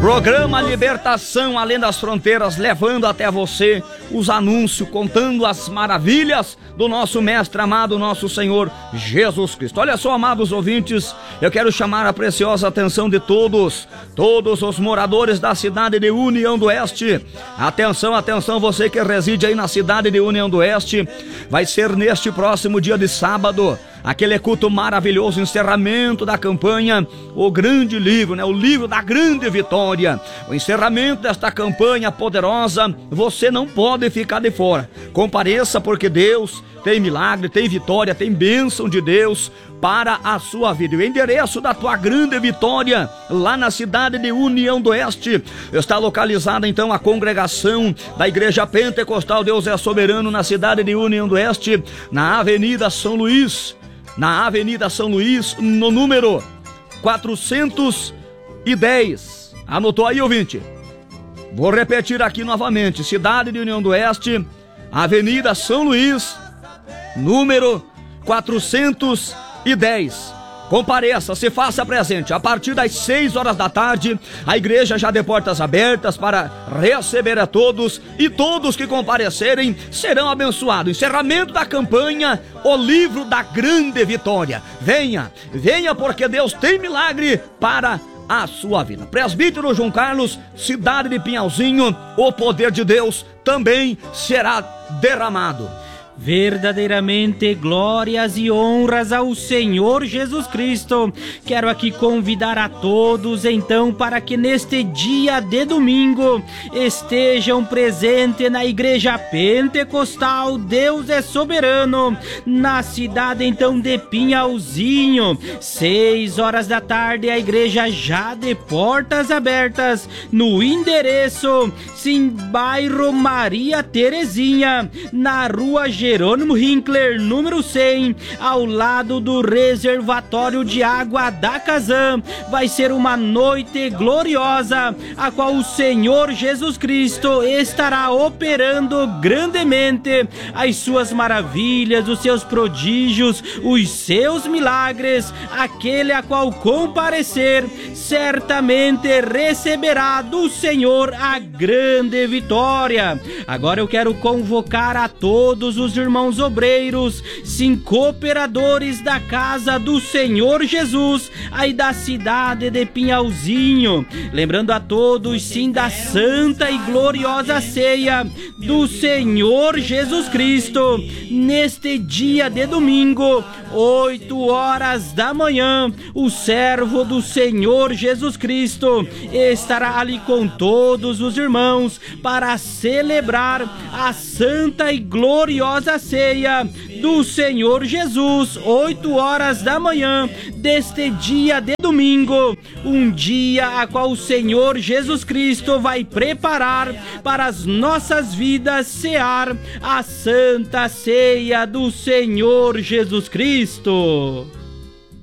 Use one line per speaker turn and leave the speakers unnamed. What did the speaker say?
Programa Libertação Além das Fronteiras, levando até você os anúncios, contando as maravilhas do nosso mestre amado, nosso Senhor Jesus Cristo. Olha só, amados ouvintes, eu quero chamar a preciosa atenção de todos os moradores da cidade de União do Oeste. Atenção, atenção, você que reside aí na cidade de União do Oeste, vai ser neste próximo dia de sábado, aquele culto maravilhoso, encerramento da campanha, o grande livro, o livro da grande vitória. O encerramento desta campanha poderosa, você não pode ficar de fora. Compareça, porque Deus tem milagre, tem vitória, tem bênção de Deus para a sua vida. O endereço da tua grande vitória, lá na cidade de União do Oeste, está localizada então a congregação da Igreja Pentecostal Deus é Soberano, na cidade de União do Oeste, na Avenida São Luís. Na Avenida São Luís, no número 410. Anotou aí, ouvinte? Vou repetir aqui novamente. Cidade de União do Oeste, Avenida São Luís, número 410. Compareça, se faça presente. A partir das 6 horas da tarde, a igreja já de portas abertas para receber a todos, e todos que comparecerem serão abençoados. Encerramento da campanha, o livro da grande vitória. Venha, venha, porque Deus tem milagre para a sua vida. Presbítero João Carlos, cidade de Pinhalzinho, o poder de Deus também será derramado.
Verdadeiramente glórias e honras ao Senhor Jesus Cristo. Quero aqui convidar a todos então para que neste dia de domingo estejam presentes na Igreja Pentecostal Deus é Soberano, na cidade então de Pinhalzinho. 6 horas da tarde, a igreja já de portas abertas, no endereço sim, bairro Maria Terezinha, na rua Jerônimo Hinkler, número 100, ao lado do reservatório de água da Kazan. Vai ser uma noite gloriosa, a qual o Senhor Jesus Cristo estará operando grandemente as suas maravilhas, os seus prodígios, os seus milagres. Aquele a qual comparecer certamente receberá do Senhor a grande vitória. Agora eu quero convocar a todos os irmãos obreiros, sim, cooperadores da casa do Senhor Jesus, aí da cidade de Pinhalzinho, lembrando a todos sim da santa e gloriosa ceia do Senhor Jesus Cristo, neste dia de domingo, 8 horas da manhã, o servo do Senhor Jesus Cristo estará ali com todos os irmãos para celebrar a santa e gloriosa ceia do Senhor Jesus, 8 horas da manhã deste dia de domingo, um dia a qual o Senhor Jesus Cristo vai preparar para as nossas vidas cear a santa ceia do Senhor Jesus Cristo.